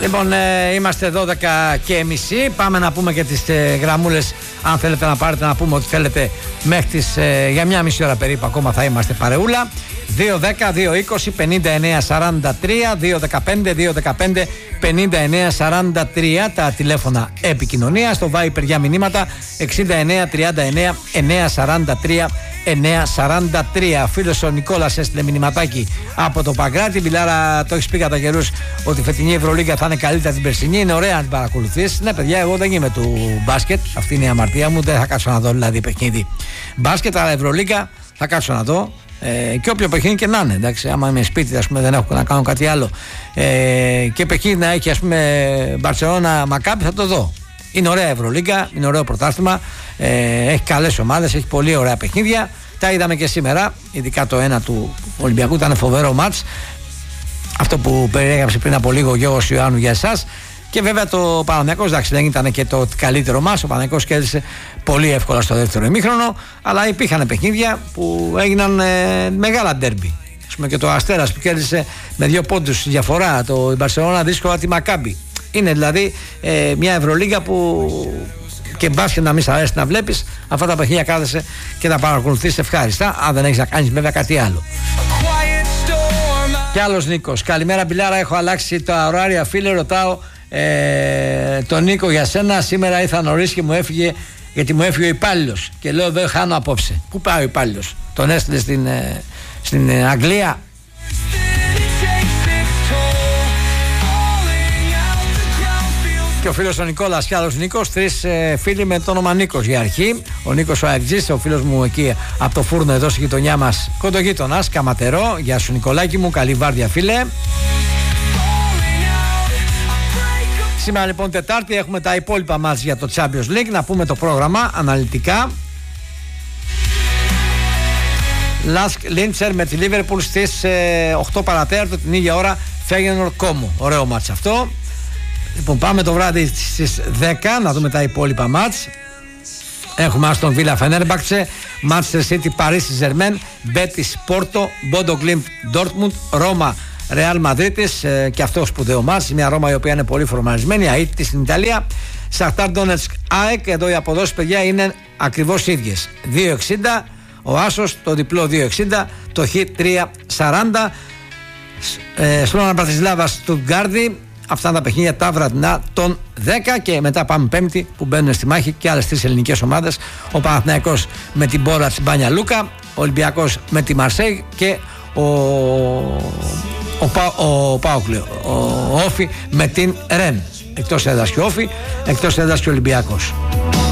Λοιπόν, είμαστε 12:30. Πάμε να πούμε και τις γραμμούλες. Αν θέλετε να πάρετε, να πούμε ότι θέλετε μέχρι τις, για μια μισή ώρα περίπου ακόμα θα είμαστε παρεούλα. 2-10-2-20-59-43 2-15-2-15-59-43 τα τηλέφωνα επικοινωνία. Στο Viper για μηνύματα 69-39-943-943. Φίλος ο Νικόλας έστειλε μηνυματάκι από το Παγκράτη. Μιλάρα, το έχεις πει κατά καιρούς ότι η φετινή Ευρωλίγκα θα είναι καλύτερα την περσινή. Είναι ωραία να την παρακολουθείς. Ναι, παιδιά, εγώ δεν είμαι του μπάσκετ. Αυτή είναι η αμαρτία μου. Δεν θα κάτσω να δω δηλαδή παιχνίδι μπάσκετ, αλλά Ευρωλίγκα θα κάτσω να δω. Και όποιο παιχνίδι και να είναι, εντάξει, άμα είμαι σπίτι, ας πούμε, δεν έχω να κάνω κάτι άλλο, και παιχνίδι να έχει, ας πούμε, Μπαρσελόνα Μακάμπι, θα το δω. Είναι ωραία Ευρωλίγκα, είναι ωραίο πρωτάθλημα, έχει καλές ομάδες, έχει πολύ ωραία παιχνίδια. Τα είδαμε και σήμερα, ειδικά το ένα του Ολυμπιακού ήταν φοβερό μάτς. Αυτό που περιέγραψε πριν από λίγο ο Γιώργος Ιωάννου για εσάς. Και βέβαια το Παναθηναϊκός, εντάξει, δεν ήταν και το καλύτερο μας. Ο Παναθηναϊκός κέρδισε πολύ εύκολα στο δεύτερο ημίχρονο, αλλά υπήρχαν παιχνίδια που έγιναν μεγάλα ντέρμπι. Ας πούμε και το Αστέρας που κέρδισε με 2 πόντους διαφορά το Μπαρσελόνα δύσκολα τη Μακάμπι. Είναι δηλαδή μια Ευρωλίγκα που και μπάσκετ να μην σ' αρέσει να βλέπεις, αυτά τα παιχνίδια κάθεσαι και τα παρακολουθείς ευχάριστα, αν δεν έχεις να κάνεις βέβαια κάτι άλλο. Κι άλλος Νίκος, καλημέρα Μπιλάρα, έχω αλλάξει τα ωράρια φίλε, ρωτάω τον Νίκο για σένα. Σήμερα ήρθα νωρίς και μου έφυγε, γιατί μου έφυγε ο υπάλληλος και λέω δεν χάνω απόψε. Πού πάει ο υπάλληλος? Τον έστειλε στην Αγγλία? Και ο φίλος ο Νικόλας και άλλος Νίκος, 3 φίλοι με το όνομα Νίκος για αρχή. Ο Νίκος ο Αεκτζής, ο φίλος μου εκεί από το φούρνο εδώ στη γειτονιά μας, κοντογείτονας, Καματερό. Γεια σου Νικολάκη μου, καλή βάρδια φίλε. Σήμερα λοιπόν Τετάρτη έχουμε τα υπόλοιπα μάτς για το Champions League. Να πούμε το πρόγραμμα αναλυτικά. Λάσκ Λίντσερ με τη Λίβερπουλ στις 8 παρατέταρτο την ίδια ώρα, Φέγενορ Κόμου. Ωραίο μάτς αυτό. Λοιπόν, πάμε το βράδυ στις 10 να δούμε τα υπόλοιπα μάτς. Έχουμε Άστον Βίλα Φενέρμπαξε, Manchester City Παρίσι Ζερμέν, Μπέτις Πόρτο, Μπόντο Γκλιμπ Ντόρτμουντ, Ρώμα Ρεάλ Μαδρίτης, και αυτό σπουδαίο μάτς. Μια Ρώμα η οποία είναι πολύ φορμαρισμένη, αίτητη στην Ιταλία. Σαχτάρ Ντόνετσκ ΑΕΚ, εδώ οι αποδόσεις παιδιά είναι ακριβώς ίδιες. 2,60 ο Άσος, το διπλό 2,60, το Χ 3,40. Σλόνα Μπρατισλάβα Στουτγκάρδη. Αυτά τα παιχνίδια τα βραδινά των 10 και μετά πάμε Πέμπτη που μπαίνουν στη μάχη και άλλες 3 ελληνικές ομάδες. Ο Παναθηναϊκός με την Μπόρατς Μπάνια Λούκα, ο Ολυμπιακός με τη Μαρσέη και ο Όφι με την Ρεν. Εκτός έδρας και Όφι, εκτός έδρας και Ολυμπιακός.